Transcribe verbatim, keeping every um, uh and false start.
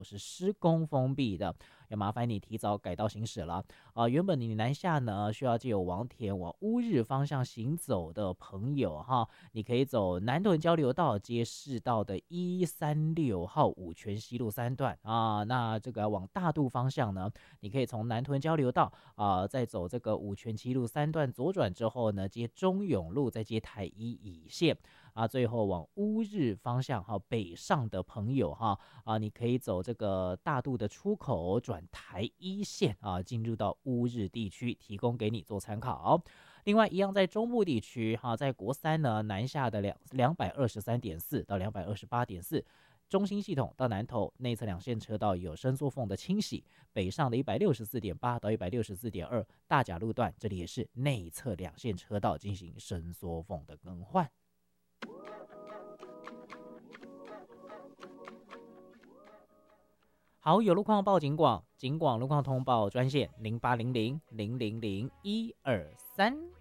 是施工封闭的，要麻烦你提早改道行驶了。啊、呃，原本你南下呢需要借由王田往乌日方向行走的朋友哈，你可以走南屯交流道接市道的一三六号五权西路三段啊。那这个往大肚方向呢，你可以从南屯交流道啊、呃，再走这个五权西路三段左转之后呢，接中永路，再接台一乙线。啊，最后往乌日方向哈北上的朋友哈啊，你可以走这个大肚的出口转台一线啊，进入到乌日地区，提供给你做参考。另外，一样在中部地区哈，在国三呢南下的两两百二十三点四到两百二十八点四。中心系统到南投内侧两线车道有伸缩缝的清洗，北上的一百六十四点八到一百六十四点二大甲路段，这里也是内侧两线车道进行伸缩缝的更换。好，有路况报警广，警广路况通报专线零八零零零零零一二三。